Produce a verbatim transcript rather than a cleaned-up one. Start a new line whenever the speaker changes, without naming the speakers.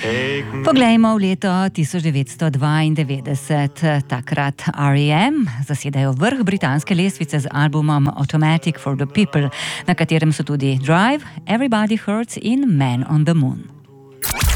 Poglejmo v leto tisoč devetsto dvaindevetdeset. Takrat R E M zasedajo vrh britanske lestvice z albumom Automatic for the People, na katerem so tudi Drive, Everybody Hurts in Man on the Moon.